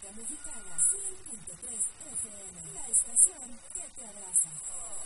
Mexicana 100.3 FM, la estación que te abraza.